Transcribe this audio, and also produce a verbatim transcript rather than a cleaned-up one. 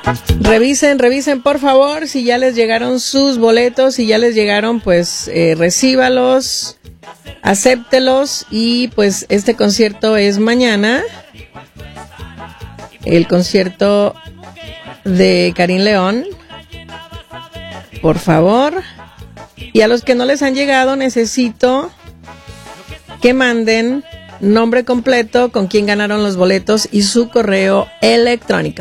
Revisen, revisen por favor si ya les llegaron sus boletos, si ya les llegaron pues eh, recíbalos, acéptelos y pues este concierto es mañana, el concierto de Karim León, por favor. Y a los que no les han llegado necesito que manden nombre completo, con quién ganaron los boletos y su correo electrónico.